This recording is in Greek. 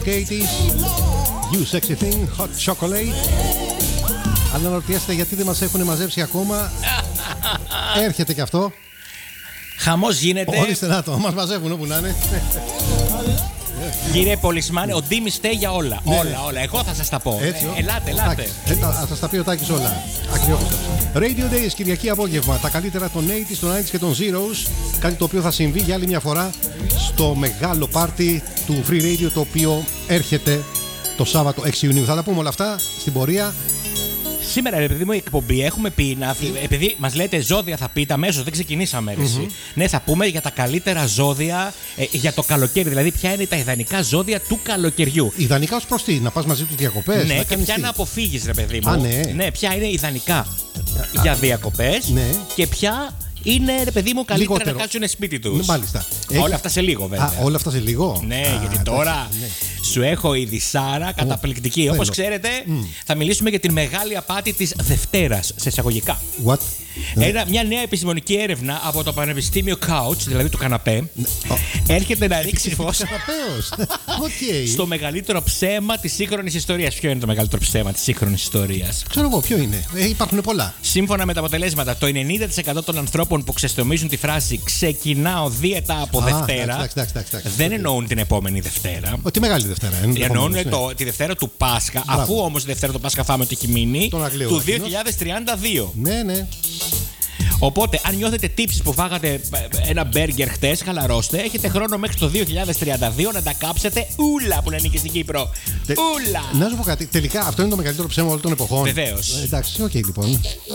Katie's You Sexy Thing, Hot Chocolate. Αν αναρωτιέστε γιατί δεν μας έχουν μαζέψει ακόμα, έρχεται και αυτό. Χαμός γίνεται. Ορίστε να το, μας μαζεύουν όπου να είναι. Κύριε Πολισμάνη, ο Ντίμης φταίει για όλα. Ναι. Όλα. Εγώ θα σας τα πω. Έτσι, Ελάτε. Θα σας τα πει ο Τάκης όλα. Ακριβώς. Radio Days, Κυριακή απόγευμα. Τα καλύτερα των 80s, των 90s και των Zeros. Κάτι το οποίο θα συμβεί για άλλη μια φορά στο μεγάλο πάρτι του Free Radio, το οποίο έρχεται το Σάββατο 6 Ιουνίου. Θα τα πούμε όλα αυτά στην πορεία. Σήμερα, επειδή μου η εκπομπή έχουμε πει, επειδή μας λέτε ζώδια θα πείτε αμέσως, δεν ξεκινήσαμε έτσι. Ναι, θα πούμε για τα καλύτερα ζώδια για το καλοκαίρι. Δηλαδή, ποια είναι τα ιδανικά ζώδια του καλοκαιριού. Ιδανικά ως προς τι, να πας μαζί τους διακοπές. Ναι, και ποια να αποφύγεις, ρε παιδί μου. Ναι. Ποια είναι ιδανικά για διακοπές, ναι. Και ποια είναι, ρε παιδί μου, καλύτερα Λιγότερο. να κάτσουν σπίτι τους. Μάλιστα. Όλα αυτά σε λίγο, βέβαια. Όλα αυτά σε λίγο. Ναι, γιατί τώρα σου έχω η Δυσάρα καταπληκτική. Όπως ξέρετε, θα μιλήσουμε για την μεγάλη απάτη της Δευτέρας, σε εισαγωγικά. What? Μια νέα επιστημονική έρευνα από το Πανεπιστήμιο Couch, δηλαδή του καναπέ, έρχεται να ρίξει φως στο μεγαλύτερο ψέμα της σύγχρονης ιστορίας. Ποιο είναι το μεγαλύτερο ψέμα της σύγχρονης ιστορίας? Ξέρω εγώ, ποιο είναι. Υπάρχουν πολλά. Σύμφωνα με τα αποτελέσματα, το 90% των ανθρώπων που ξεστομίζουν τη φράση «Ξεκινάω δίαιτα από Δευτέρα» δεν εννοούν την επόμενη Δευτέρα. Τη μεγάλη Δευτέρα. Εννοούν τη Δευτέρα του Πάσχα, αφού όμως τη Δευτέρα του Πάσχα φάμε ότι έχει μείνει, του 2032. Ναι. Οπότε, αν νιώθετε τύψεις που φάγατε ένα μπέργκερ χτες, χαλαρώστε. Έχετε χρόνο μέχρι το 2032 να τα κάψετε ούλα που λένε και στην Κύπρο. Ούλα! Να σου πω κάτι. Τελικά αυτό είναι το μεγαλύτερο ψέμα όλων των εποχών. Βεβαίως. Εντάξει, οκ, λοιπόν.